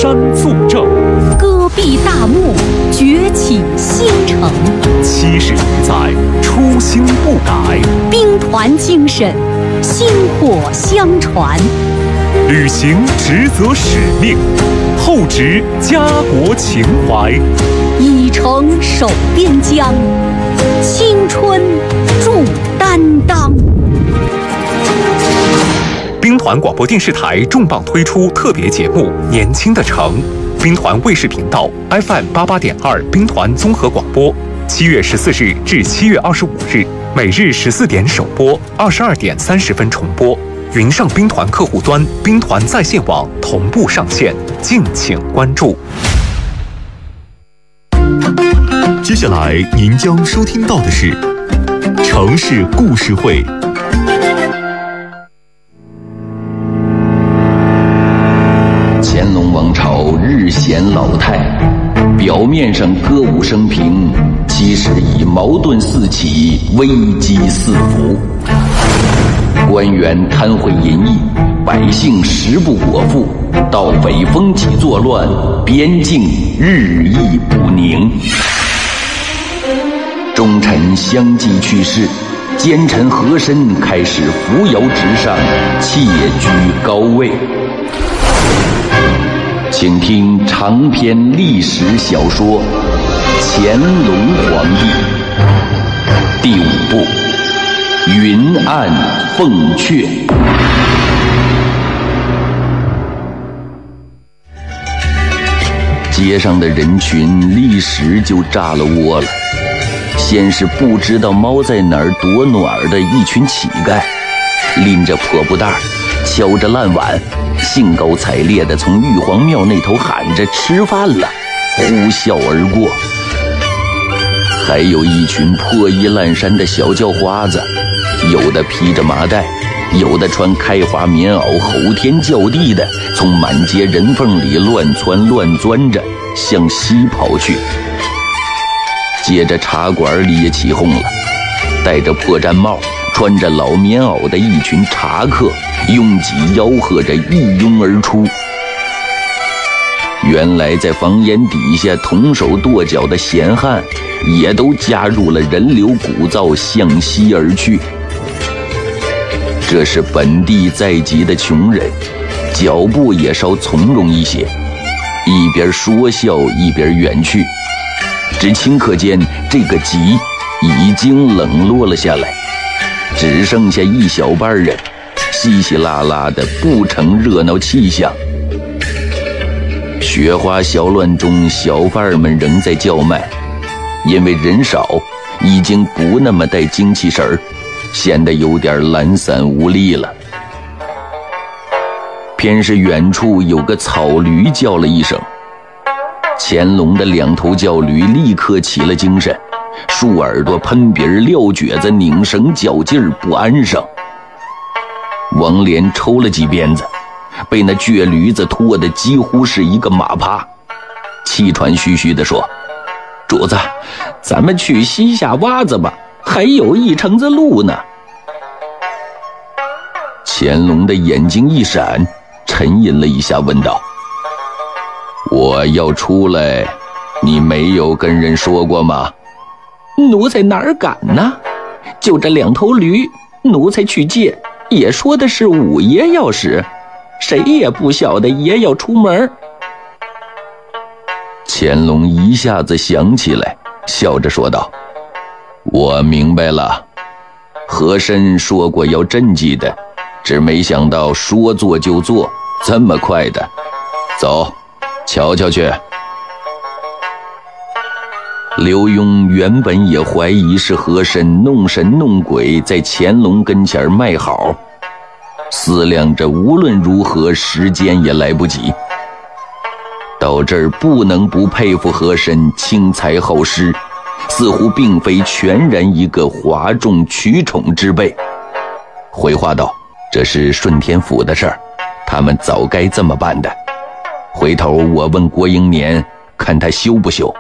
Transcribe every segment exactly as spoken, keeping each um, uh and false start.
山作证， 戈壁大漠，崛起新城。 七十余载，初心不改， 兵团精神，薪火相传。 履行职责使命，厚植家国情怀。 以诚守边疆，青春铸担当。 兵团广播电视台重磅推出特别节目《年轻的城》，兵团卫视频道 F M 八八点二兵团综合广播，七月十四日至七月二十五日，每日十四点首播，二十二点三十分重播。云上兵团客户端、兵团在线网同步上线，敬请关注。 接下来您将收听到的是城市故事会。 乾隆王朝日显老态，表面上歌舞升平，其实已矛盾四起，危机四伏。官员贪贿淫逸，百姓食不果腹，盗匪风起作乱，边境日益不宁。忠臣相继去世，奸臣和珅开始扶摇直上，窃居高位。请听长篇历史小说《乾隆皇帝》第五部《云暗凤阙》。街上的人群立时就炸了窝了。先是不知道猫在哪儿躲暖的一群乞丐，拎着破布袋，敲着烂碗，兴高采烈地从玉皇庙那头喊着吃饭了，呼啸而过。还有一群破衣烂衫的小叫花子，有的披着麻袋，有的穿开花棉袄，吼天叫地的从满街人缝里乱窜乱钻着向西跑去。接着茶馆里也起哄了，戴着破毡帽，穿着老棉袄的一群茶客拥挤吆喝着一拥而出。原来在房檐底下同手跺脚的闲汉也都加入了人流鼓噪，向西而去。这是本地在籍的穷人，脚步也稍从容一些，一边说笑一边远去。只顷刻间，这个集已经冷落了下来，只剩下一小半人，稀稀拉拉的，不成热闹气象。雪花小乱中，小贩们仍在叫卖，因为人少，已经不那么带精气神儿，显得有点懒散无力了。偏是远处有个草驴叫了一声，乾隆的两头叫驴立刻起了精神，竖耳朵、喷鼻、撂蹶子、拧绳、较劲儿，不安生。王连抽了几鞭子，被那倔驴子拖得几乎是一个马趴，气喘吁吁地说：“主子，咱们去西下洼子吧，还有一程子路呢。”乾隆的眼睛一闪，沉吟了一下，问道：“我要出来，你没有跟人说过吗？”“奴才哪儿敢呢？就这两头驴，奴才去借，也说的是五爷要使，谁也不晓得爷要出门。”乾隆一下子想起来，笑着说道：“我明白了，和珅说过要赈济的，只没想到说做就做，这么快的。走，瞧瞧去。”刘墉原本也怀疑是和珅弄神弄鬼在乾隆跟前卖好，思量着无论如何时间也来不及。到这儿不能不佩服和珅轻财好施，似乎并非全然一个哗众取宠之辈。回话道：“这是顺天府的事儿，他们早该这么办的。回头我问郭英年，看他羞不羞。”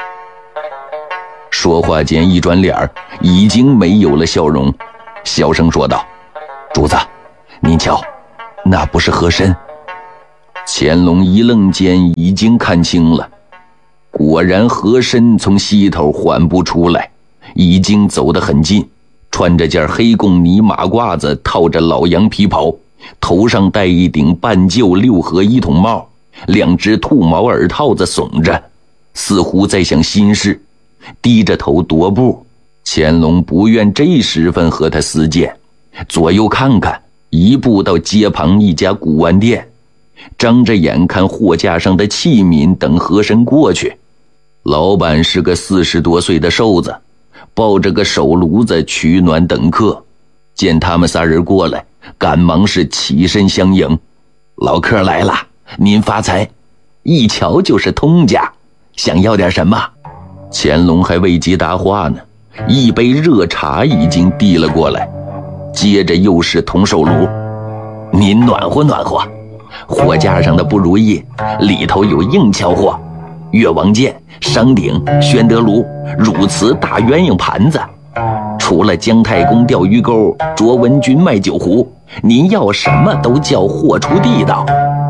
说话间一转脸，已经没有了笑容，小声说道：“主子，您瞧，那不是和珅。” 乾隆一愣间已经看清了，果然和珅从西头缓步出来，已经走得很近，穿着件黑贡呢马褂子，套着老羊皮袍，头上戴一顶半旧六合一筒帽，两只兔毛耳套子耸着，似乎在想心事，低着头踱步。乾隆不愿这时分和他私见，左右看看，一步到街旁一家古玩店，张着眼看货架上的器皿，等和珅过去。老板是个四十多岁的瘦子，抱着个手炉子取暖等客，见他们仨人过来，赶忙是起身相迎。老客来了，您发财，一瞧就是通家，想要点什么？乾隆还未及答话呢，一杯热茶已经递了过来，接着又是铜手炉，您暖和暖和。货架上的不如意，里头有硬俏货，越王剑、商鼎、宣德炉、汝瓷大鸳鸯盘子，除了姜太公钓鱼钩、卓文君卖酒壶，您要什么都叫货出地道。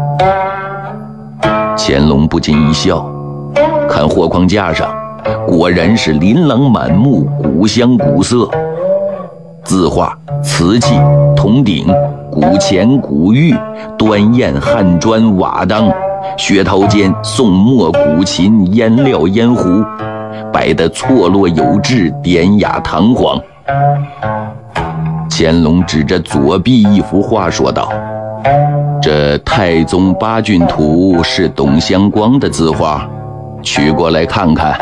乾隆不禁一笑，看货框架上果然是琳琅满目，古香古色，字画、瓷器、铜鼎、古钱、古玉、端砚、汉砖、瓦当、薛涛尖、宋末、古琴、烟料、烟壶，摆得错落有致，典雅堂皇。乾隆指着左壁一幅画说道：“这太宗八骏图是董相光的字画，取过来看看。”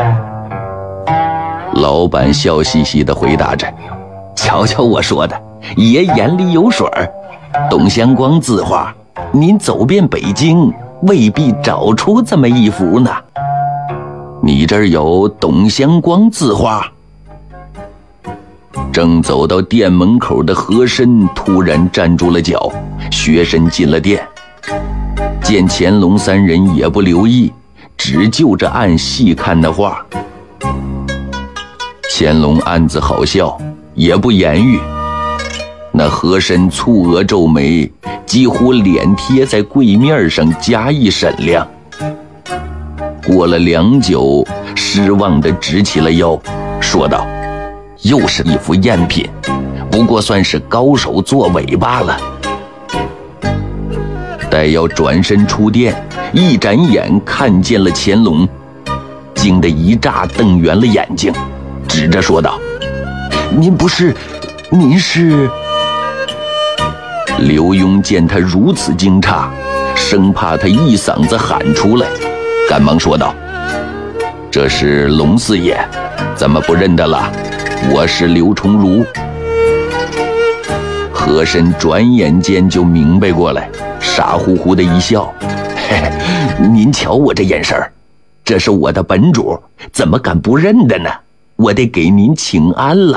老板笑嘻嘻地回答着：“瞧瞧我说的，爷眼里有水儿。董相光字画，您走遍北京未必找出这么一幅呢。你这儿有董相光字画？”正走到店门口的和珅突然站住了脚，学身进了店。见乾隆三人也不留意，只就着按细看那画。乾隆暗自好笑，也不言语。那和珅蹙额皱眉，几乎脸贴在柜面上加以审量。过了良久，失望地直起了腰，说道：“又是一幅赝品，不过算是高手作伪罢了。”待要转身出店，一眨眼看见了乾隆，惊得一乍瞪圆了眼睛，指着说道：“您不是，您是……”刘墉见他如此惊诧，生怕他一嗓子喊出来，赶忙说道：“这是龙四爷，怎么不认得了？我是刘崇儒。”和珅转眼间就明白过来，傻乎乎的一笑：“嘿嘿，您瞧我这眼神儿，这是我的本主，怎么敢不认得呢？我得给您请安了。”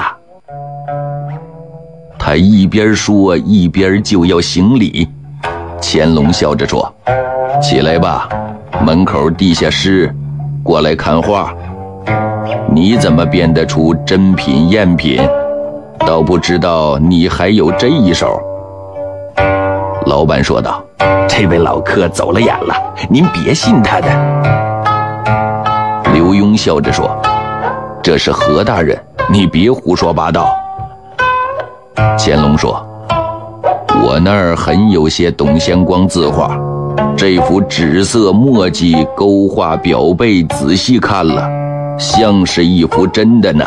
他一边说一边就要行礼。乾隆笑着说：“起来吧，门口地下师，过来看画。你怎么辨得出真品赝品？倒不知道你还有这一手。”老板说道：“这位老客走了眼了，您别信他的。”刘墉笑着说：“这是何大人，你别胡说八道。”乾隆说：“我那儿很有些董相光字画，这幅纸色墨迹勾画表背，仔细看了，像是一幅真的呢。”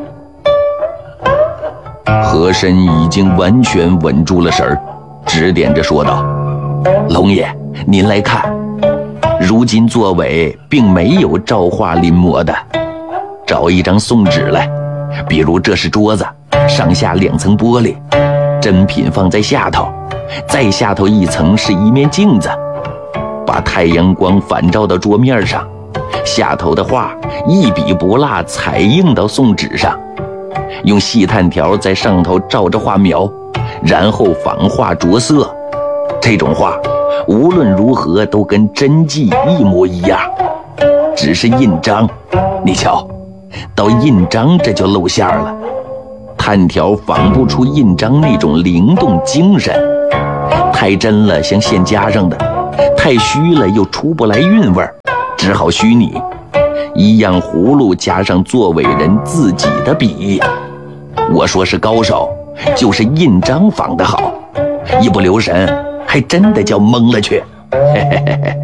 和珅已经完全稳住了神儿，指点着说道：“龙爷，您来看，如今作伪并没有照画临摹的，找一张宋纸来，比如这是桌子，上下两层玻璃，真品放在下头，再下头一层是一面镜子，把太阳光反照到桌面上，下头的画一笔不落彩印到宋纸上，用细炭条在上头照着画描，然后仿画着色，这种画无论如何都跟真迹一模一样，只是印章，你瞧，到印章这就露馅了，炭条仿不出印章那种灵动精神，太真了像线加上的， 太虚了又出不来韵味儿，只好虚拟。一样葫芦加上作伪人自己的笔。我说是高手，就是印章仿得好，一不留神还真的叫蒙了去。嘿嘿嘿嘿。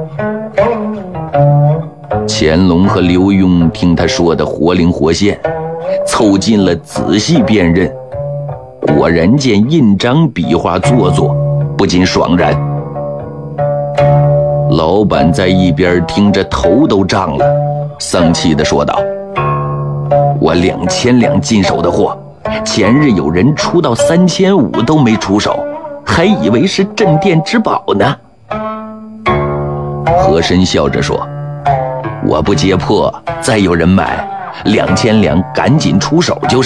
乾隆和刘墉听他说的活灵活现，凑近了仔细辨认，果然见印章笔画做作，不禁爽然。老板在一边听着头都胀了，丧气地说道：我两千两进手的货，前日有人出到三千五都没出手，还以为是镇店之宝呢。和珅笑着说：我不揭破，再有人买，两千两赶紧出手就是。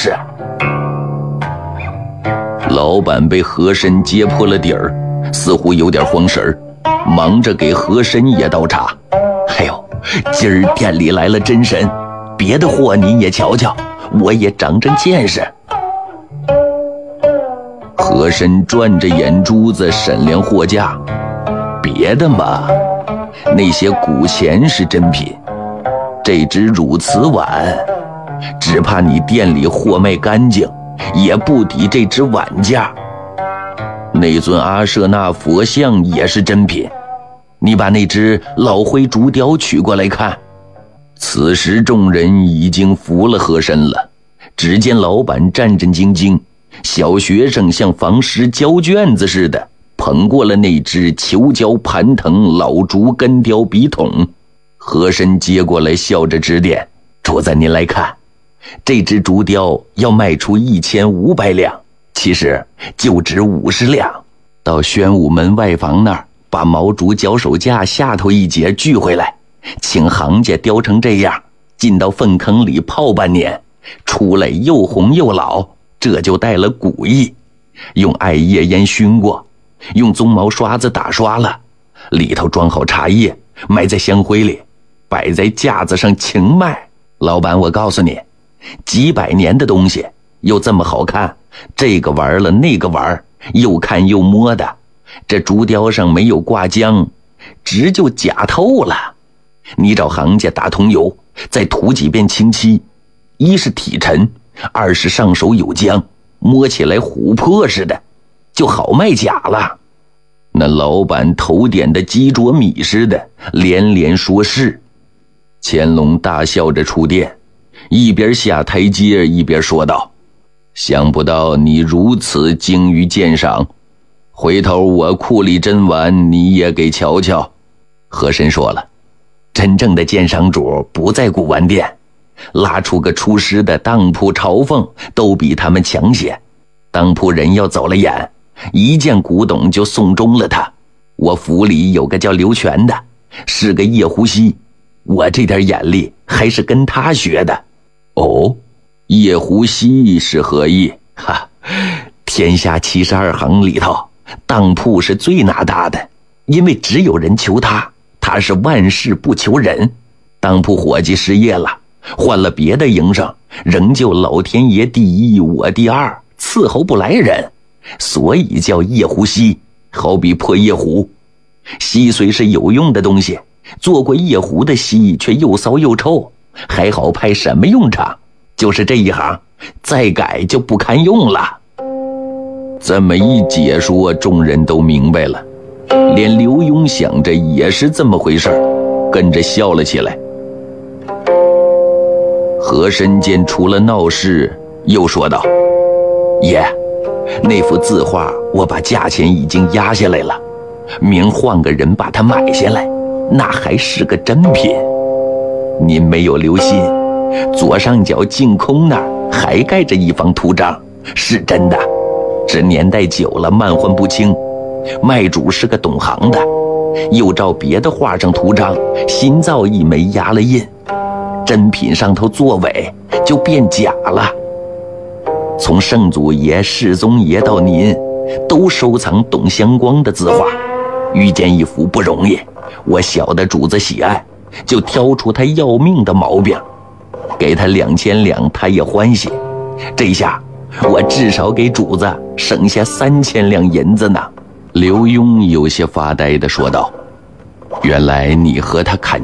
老板被和珅揭破了底儿，似乎有点慌神儿，忙着给和珅也倒茶。哎呦，今儿店里来了真神，别的货您也瞧瞧，我也长长见识。和珅转着眼珠子审量货架，别的嘛，那些古钱是真品，这只汝瓷碗，只怕你店里货卖干净，也不抵这只碗价。那尊阿舍那佛像也是真品，你把那只老灰竹雕取过来看。此时众人已经服了和珅了，只见老板战战兢兢，小学生像防师交卷子似的捧过了那只球胶盘藤老竹根雕笔筒。和珅接过来笑着指点：主子您来看，这只竹雕要卖出一千五百两，其实就值五十两。到宣武门外房那儿，把毛竹脚手架下头一截锯回来，请行家雕成这样，进到粪坑里泡半年，出来又红又老，这就带了古意。用艾叶烟熏过，用鬃毛刷子打刷了，里头装好茶叶，埋在香灰里，摆在架子上请卖。老板，我告诉你，几百年的东西又这么好看，这个玩了那个玩，又看又摸的，这竹雕上没有挂浆，直就假透了。你找行家打桐油，再涂几遍清漆，一是体沉，二是上手有浆，摸起来琥珀似的，就好卖假了。那老板头点的鸡啄米似的，连连说是。乾隆大笑着出殿，一边下台阶一边说道：想不到你如此精于鉴赏，回头我库里珍玩你也给瞧瞧。和珅说了，真正的鉴赏主不在古玩店，拉出个出师的当铺朝奉都比他们强些。当铺人要走了眼，一见古董就送终了他。我府里有个叫刘全的，是个夜壶溪，我这点眼力还是跟他学的。哦，夜壶溪是何意？哈，天下七十二行里头，当铺是最拿大的，因为只有人求他，他是万事不求人。当铺伙计失业了，换了别的营生，仍旧老天爷第一我第二，伺候不来人，所以叫夜壶溪，好比破夜壶。溪虽是有用的东西，做过夜壶的溪却又骚又臭，还好派什么用场？就是这一行，再改就不堪用了。这么一解说，众人都明白了，连刘墉想着也是这么回事，跟着笑了起来。和珅见出了闹事，又说道：爷，那幅字画我把价钱已经压下来了，明换个人把它买下来，那还是个真品。您没有留心，左上角净空那儿还盖着一方图章，是真的，只年代久了漫换不清，卖主是个懂行的，又照别的画上图章新造一枚压了印，真品上头作伪，就变假了。从圣祖爷、世宗爷到您，都收藏懂相光的字画，遇见一幅不容易，我晓得主子喜爱，就挑出他要命的毛病，给他两千两他也欢喜。这下我至少给主子省下三千两银子呢。 刘墉有些发呆地说道：“原来你和他砍